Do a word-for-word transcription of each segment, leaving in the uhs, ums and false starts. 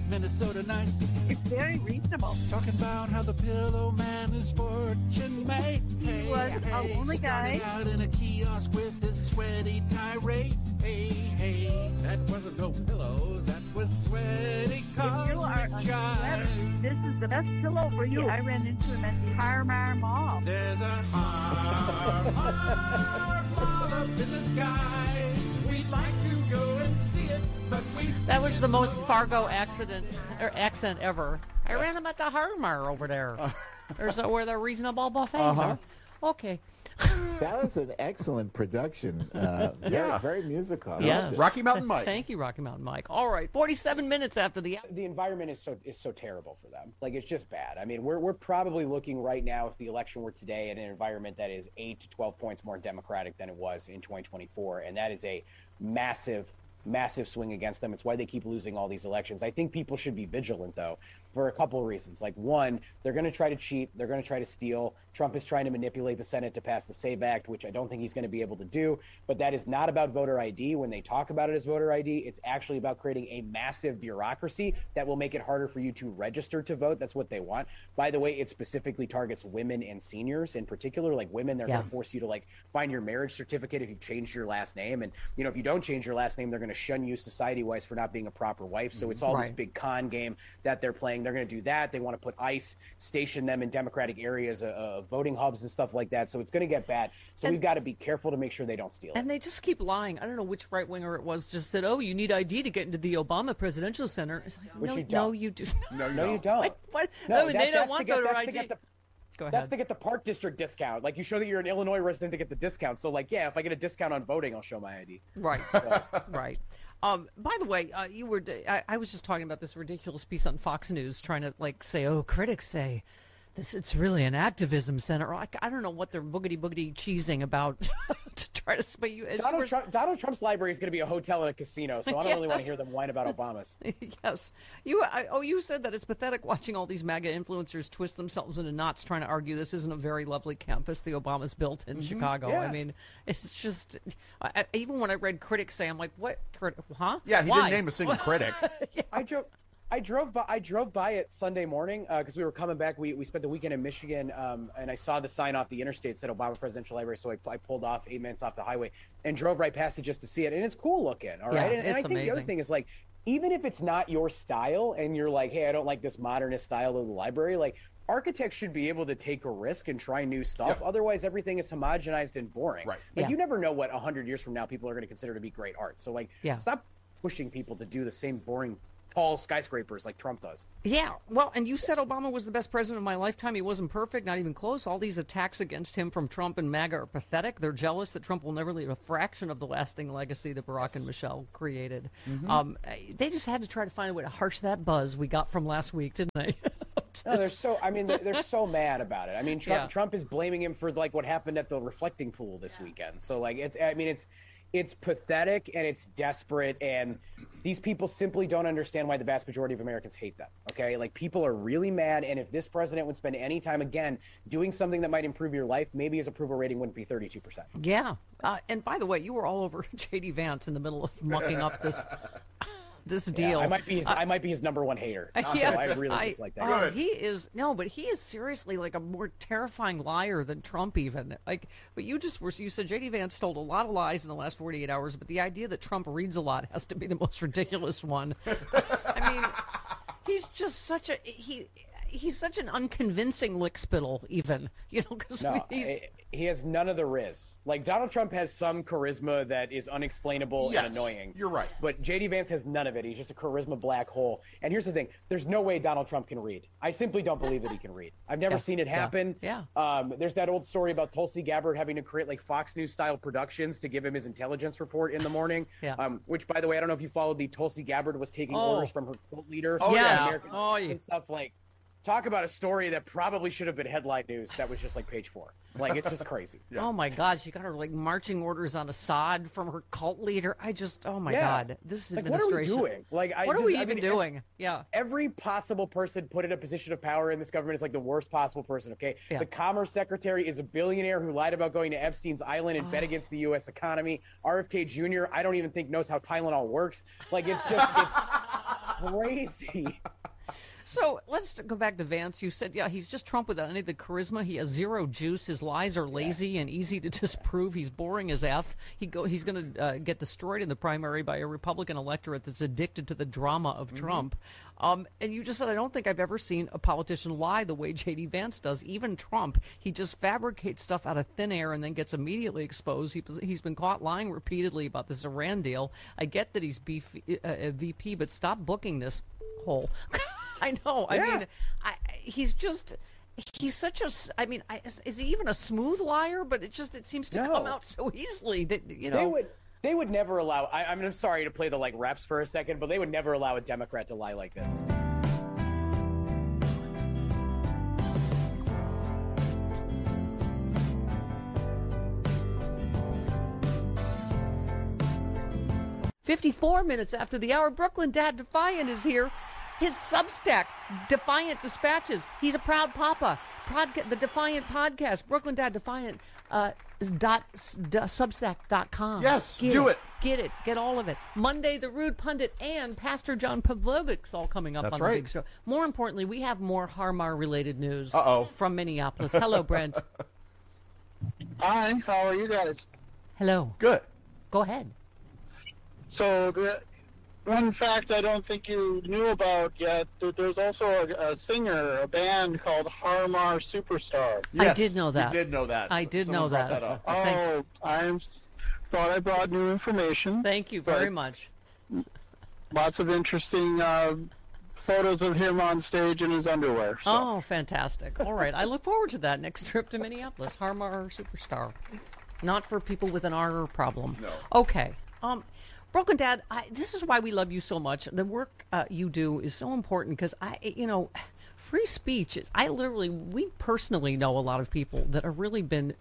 Minnesota nice. It's very reasonable. Talking about how the Pillow Man is fortune made. He was a lonely guy. Started out in a kiosk with his sweaty tirade. Hey, hey, that wasn't no pillow. That was sweaty cosmic If you are a jive. sweater, this is the best pillow for you. I ran into him at the Harmar Mall. There's a har, har, har up in the sky. We'd like to go and see it, but we... That was the most Fargo accident or accent ever. I ran them at the Harmar over there. There's a, where the reasonable buffets Uh-huh. are. Okay. That was an excellent production. Uh, very, Yeah. very musical. I Yes. loved it. Rocky Mountain Mike. Thank you, Rocky Mountain Mike. All right, forty-seven minutes after the... The environment is so is so terrible for them. Like, it's just bad. I mean, we're we're probably looking right now, if the election were today, at an environment that is eight to twelve points more Democratic than it was in twenty twenty-four, and that is a massive, massive swing against them. It's why they keep losing all these elections. I think people should be vigilant, though, for a couple of reasons. Like, one, they're going to try to cheat. They're going to try to steal. Trump is trying to manipulate the Senate to pass the SAVE Act, which I don't think he's going to be able to do. But that is not about voter I D. When they talk about it as voter I D, it's actually about creating a massive bureaucracy that will make it harder for you to register to vote. That's what they want. By the way, it specifically targets women and seniors in particular. Like, women, they're Yeah. going to force you to, like, find your marriage certificate if you've changed your last name. And, you know, if you don't change your last name, they're going to shun you society-wise for not being a proper wife. So it's all this Right. big con game that they're playing. They're going to do that. They want to put ICE, station them in Democratic areas, uh, uh, voting hubs and stuff like that. So it's going to get bad. So And- we've got to be careful to make sure they don't steal it. And they just keep lying. I don't know which right winger it was. Just said, "Oh, you need I D to get into the Obama Presidential Center." It's like, Which no, you no, don't. you do. No, you no, don't. you don't. What? what? No, oh, that- they don't that's want to get- voter that's I to D. get the- Go ahead. That's to get the Park District discount. Like, you show that you're an Illinois resident to get the discount. So, like, yeah, if I get a discount on voting, I'll show my I D. Right, right. Um, by the way, uh, you were. I, I was just talking about this ridiculous piece on Fox News, trying to like say, "Oh, critics say this. It's really an activism center." Like, I don't know what they're boogity boogity cheesing about to try to. But you, as you Donald, were- Trump, Donald Trump's library is going to be a hotel and a casino, so I don't Yeah. really want to hear them whine about Obama's. Yes, you. I, oh, you said that it's pathetic watching all these MAGA influencers twist themselves into knots trying to argue this isn't a very lovely campus the Obamas built in Chicago. Yeah. I mean, it's just. I, I, even when I read critics say, I'm like, what? Crit- huh? Yeah, he Why? didn't name a single critic. I drove. I drove by. I drove by it Sunday morning because we were coming back. We we spent the weekend in Michigan, um, and I saw the sign off the interstate that said Obama Presidential Library. So I, I pulled off eight minutes off the highway and drove right past it just to see it. And it's cool looking. All Yeah, right. And, and it's I think the other amazing. thing is, like, even if it's not your style, and you're like, hey, I don't like this modernist style of the library, like, architects should be able to take a risk and try new stuff. Yeah. Otherwise, everything is homogenized and boring. Right. Like, Yeah. you never know what a hundred years from now people are going to consider to be great art. So, like, Yeah. stop pushing people to do the same boring, tall skyscrapers like Trump does. Yeah, well, and you said Obama was the best president of my lifetime. He wasn't perfect, not even close. All these attacks against him from Trump and MAGA are pathetic. They're jealous that Trump will never leave a fraction of the lasting legacy that Barack and Michelle created. Um, they just had to try to find a way to harsh that buzz we got from last week, didn't they? No, they're so. I mean, they're, they're so mad about it. I mean, Trump, Yeah. Trump is blaming him for like what happened at the reflecting pool this weekend. So like, it's. I mean, it's. It's pathetic and it's desperate, and these people simply don't understand why the vast majority of Americans hate them. Okay, like, people are really mad, and if this president would spend any time again doing something that might improve your life, maybe his approval rating wouldn't be thirty-two percent. Yeah. Uh, and by the way, you were all over J D Vance in the middle of mucking up this this deal. Yeah, I might be his. I might be his number one hater. Yeah, So I really I- dislike that. oh, Good. he is no, but he is seriously like a more terrifying liar than Trump even. Like, but you just were you said J D Vance told a lot of lies in the last forty-eight hours, but the idea that Trump reads a lot has to be the most ridiculous one. I mean, he's just such a he. He's such an unconvincing lickspittle, even, you know, because No, he's. I- he has none of the riz. Like, Donald Trump has some charisma that is unexplainable Yes, and annoying. you're right. But J D Vance has none of it. He's just a charisma black hole. And here's the thing: there's no way Donald Trump can read. I simply don't believe that he can read. I've never Yeah, seen it yeah, happen. yeah. Um, there's that old story about Tulsi Gabbard having to create like Fox News style productions to give him his intelligence report in the morning. Yeah. Um, which, by the way, I don't know if you followed the Tulsi Gabbard was taking Oh. orders from her cult leader. Oh, Yes. yeah. American Oh, yeah. and stuff like. Talk about a story that probably should have been headline news. That was just like page four. Like, it's just crazy. Yeah. Oh my God, she got her like marching orders on Assad from her cult leader. I just, oh my Yeah. God, this Like, what are we administration. doing? Like, I what are just- we I even mean, doing? Yeah. Every possible person put in a position of power in this government is like the worst possible person, okay? Yeah. The Commerce Secretary is a billionaire who lied about going to Epstein's Island and Ah. bet against the U S economy. R F K Junior, I don't even think knows how Tylenol works. Like, it's just, it's, crazy. So let's go back to Vance. You said, yeah, he's just Trump without any of the charisma. He has zero juice. His lies are lazy yeah. and easy to disprove. He's boring as F. He go, he's going to uh, get destroyed in the primary by a Republican electorate that's addicted to the drama of mm-hmm. Trump. Um, and you just said, I don't think I've ever seen a politician lie the way J D. Vance does. Even Trump, he just fabricates stuff out of thin air and then gets immediately exposed. He, he's been caught lying repeatedly about this Iran deal. I get that he's B F, uh, V P, but stop booking this hole. I know. I yeah. mean, I, he's just, he's such a, I mean, I, is, is he even a smooth liar? But it just, it seems to no. come out so easily that, you know. They would, they would never allow, I, I mean, I'm sorry to play the, like, refs for a second, but they would never allow a Democrat to lie like this. fifty-four minutes after the hour, Brooklyn Dad Defiant is here. His Substack, Defiant Dispatches. He's a proud papa. Podca- the Defiant Podcast, Brooklyn Dad Defiant, uh, dot, d- Substack dot com. Yes, Get do it. it. Get it. Get all of it. Monday, The Rude Pundit and Pastor John Pavlovic's all coming up That's on right. the big show. More importantly, we have more Harmar-related news Uh-oh. from Minneapolis. Hello, Brent. Hi, how are you guys? Hello. Good. Go ahead. So the one fact I don't think you knew about yet, that there's also a, a singer, a band called Harmar Superstar. I Yes, did know that. You did know that. I did Someone know brought that. that up. Oh, I thought I brought new information. Thank you very But much. Lots of interesting uh, photos of him on stage in his underwear. So. Oh, fantastic. All right. I look forward to that next trip to Minneapolis. Harmar Superstar. Not for people with an R problem. No. Okay. Um, Broken Dad, I, this is why we love you so much. The work uh, you do is so important because, I, you know, free speech is, I literally, we personally know a lot of people that have really been,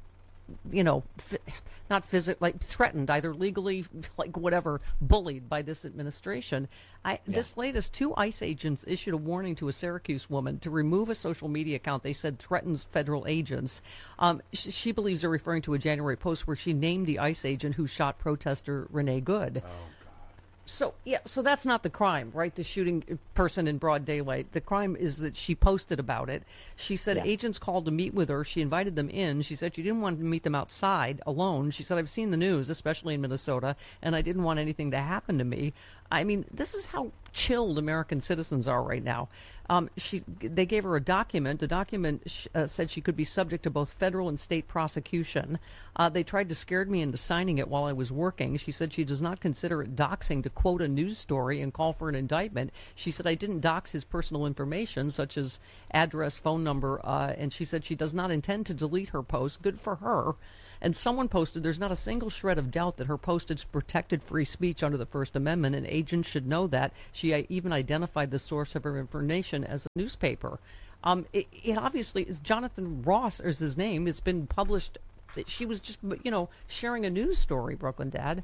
you know, f- not physically, like threatened, either legally, like whatever, bullied by this administration. I, yeah. This latest, two ICE agents issued a warning to a Syracuse woman to remove a social media account they said threatens federal agents. Um, sh- she believes they're referring to a January post where she named the ICE agent who shot protester Renee Good. Oh. So, yeah, so that's not the crime, right? The shooting person in broad daylight. The crime is that she posted about it. She said Yeah. agents called to meet with her. She invited them in. She said she didn't want to meet them outside alone. She said, I've seen the news, especially in Minnesota, and I didn't want anything to happen to me. I mean, this is how chilled American citizens are right now. Um, she, they gave her a document. The document sh- uh, said she could be subject to both federal and state prosecution. Uh, they tried to scare me into signing it while I was working. She said she does not consider it doxing to quote a news story and call for an indictment. She said I didn't dox his personal information, such as address, phone number, uh, and she said she does not intend to delete her post. Good for her. And someone posted, there's not a single shred of doubt that her post is protected free speech under the First Amendment, and agents should know that. She even identified the source of her information as a newspaper. Um, it, it obviously is Jonathan Ross, is his name. It's been published. She was just, you know, sharing a news story, Brooklyn Dad.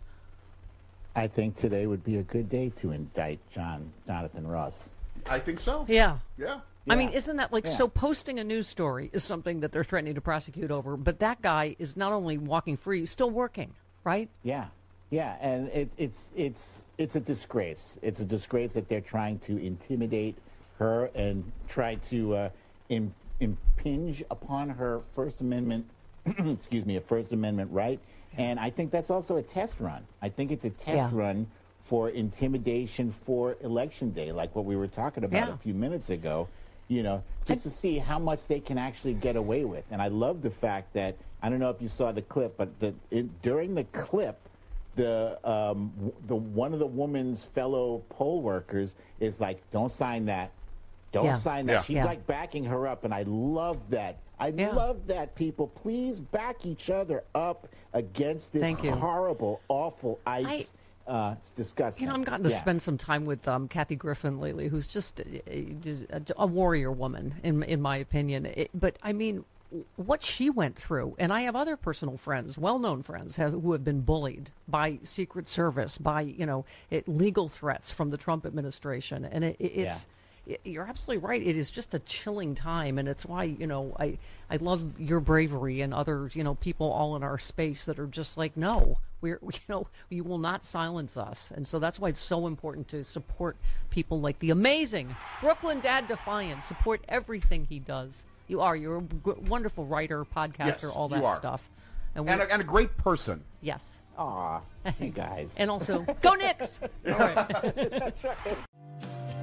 I think today would be a good day to indict John Jonathan Ross. I think so. Yeah. Yeah. I mean, Yeah. isn't that like, Yeah. so posting a news story is something that they're threatening to prosecute over, but that guy is not only walking free, he's still working, right? Yeah, yeah, and it's it's it's it's a disgrace. It's a disgrace that they're trying to intimidate her and try to uh, im- impinge upon her First Amendment, excuse me, a First Amendment right. And I think that's also a test run. I think it's a test Yeah. run for intimidation for Election Day, like what we were talking about Yeah. a few minutes ago. You know, just to see how much they can actually get away with. And I love the fact that, I don't know if you saw the clip, but the, it, during the clip, the um, w- the one of the woman's fellow poll workers is like, don't sign that. Don't Yeah. sign that. Yeah. She's Yeah. like backing her up, and I love that. I Yeah. love that, people. Please back each other up against this Thank you. horrible, awful ICE. Uh, it's disgusting. You know, I've gotten to Yeah. spend some time with um, Kathy Griffin lately, who's just a, a, a warrior woman, in in my opinion. It, but I mean, what she went through, and I have other personal friends, well-known friends, have, who have been bullied by Secret Service, by you know, it, legal threats from the Trump administration, and it, it, it's y- you're absolutely right. It is just a chilling time, and it's why, you know, I, I love your bravery and other, you know, people all in our space that are just like, no, we're, you know, you will not silence us. And so that's why it's so important to support people like the amazing Brooklyn Dad Defiant. Support everything he does. You are. You're a g- wonderful writer, podcaster, Yes, all you that are. stuff. And a, and a great person. Yes. Aw, you guys. And also, go Knicks! All right. That's right.